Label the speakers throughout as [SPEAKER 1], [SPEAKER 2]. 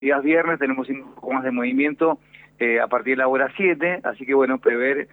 [SPEAKER 1] días viernes tenemos un poco más de movimiento a partir de la hora 7, así que bueno, prever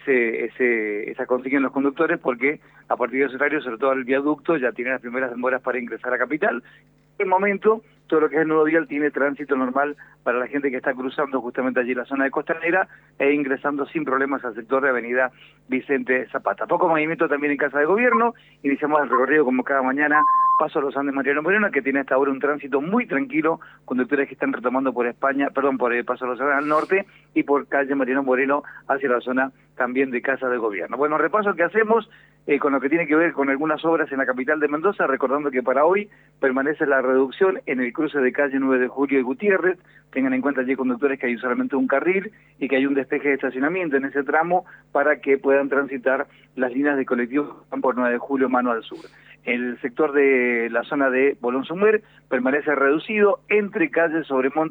[SPEAKER 1] esa consigna en los conductores, porque a partir de ese horario, sobre todo el viaducto, ya tiene las primeras demoras para ingresar a Capital. En el momento, todo lo que es el nudo vial tiene tránsito normal para la gente que está cruzando justamente allí la zona de Costanera e ingresando sin problemas al sector de Avenida Vicente Zapata. Poco movimiento también en Casa de Gobierno. Iniciamos el recorrido como cada mañana, Paso a los Andes Mariano Moreno, que tiene hasta ahora un tránsito muy tranquilo, conductores que están retomando por Paso a los Andes al norte y por calle Mariano Moreno hacia la zona también de Casa de Gobierno. Bueno, repaso que hacemos con lo que tiene que ver con algunas obras en la capital de Mendoza, recordando que para hoy permanece la reducción en el cruce de calle 9 de Julio y Gutiérrez. Tengan en cuenta allí, conductores, que hay solamente un carril y que hay un despeje de estacionamiento en ese tramo para que puedan transitar las líneas de colectivos que están por 9 de Julio, mano al sur. El sector de la zona de Bolón Sumer permanece reducido entre calle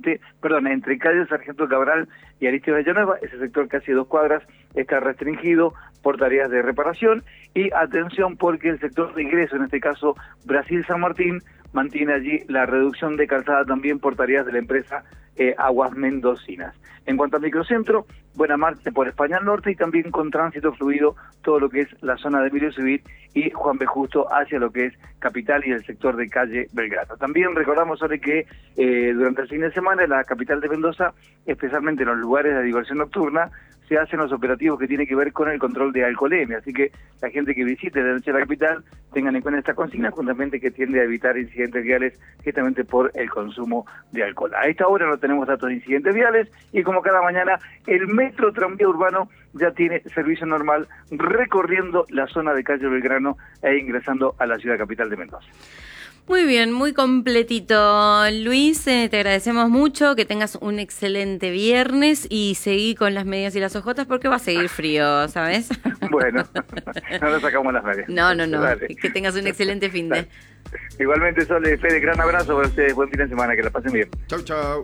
[SPEAKER 1] Sargento Cabral y Aristides Villanueva. Ese sector, casi 2 cuadras, está restringido por tareas de reparación. Y atención, porque el sector de ingreso, en este caso Brasil San Martín, mantiene allí la reducción de calzada también por tareas de la empresa Aguas Mendocinas. En cuanto al microcentro, buena marcha por España al norte y también con tránsito fluido todo lo que es la zona de Emilio Civit y Juan B. Justo hacia lo que es Capital y el sector de calle Belgrano. También recordamos sobre que durante el fin de semana en la capital de Mendoza, especialmente en los lugares de diversión nocturna, se hacen los operativos que tienen que ver con el control de alcoholemia, así que la gente que visite la noche de la capital tengan en cuenta esta consigna, justamente que tiende a evitar incidentes viales justamente por el consumo de alcohol. A esta hora no tenemos datos de incidentes viales y como cada mañana el metro tranvía urbano ya tiene servicio normal recorriendo la zona de calle Belgrano e ingresando a la ciudad capital de Mendoza.
[SPEAKER 2] Muy bien, muy completito. Luis, te agradecemos mucho, que tengas un excelente viernes y seguí con las medias y las ojotas porque va a seguir frío, ¿sabes?
[SPEAKER 1] Bueno, no nos sacamos las medias.
[SPEAKER 2] No. Dale. Que tengas un excelente fin de.
[SPEAKER 1] Igualmente, Sole, Fede, gran abrazo para ustedes, buen fin de semana, que la pasen bien.
[SPEAKER 3] Chau, chau.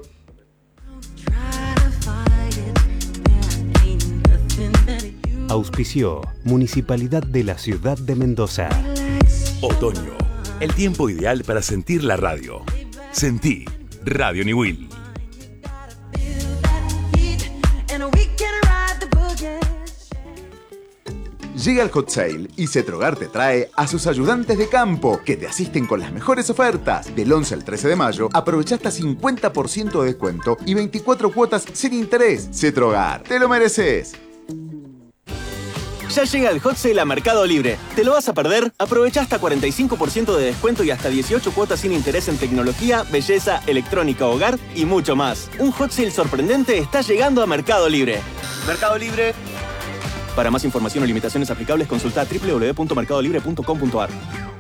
[SPEAKER 4] Auspició Municipalidad de la Ciudad de Mendoza.
[SPEAKER 5] Otoño, el tiempo ideal para sentir la radio. Sentí Radio Niwil.
[SPEAKER 3] Llega el Hot Sale y Cetrogar te trae a sus ayudantes de campo que te asisten con las mejores ofertas. Del 11 al 13 de mayo, aprovecha hasta 50% de descuento y 24 cuotas sin interés. Cetrogar, te lo mereces.
[SPEAKER 6] Ya llega el Hot Sale a Mercado Libre. ¿Te lo vas a perder? Aprovecha hasta 45% de descuento y hasta 18 cuotas sin interés en tecnología, belleza, electrónica, hogar y mucho más. Un Hot Sale sorprendente está llegando a Mercado Libre. Mercado Libre. Para más información o limitaciones aplicables, consulta www.mercadolibre.com.ar.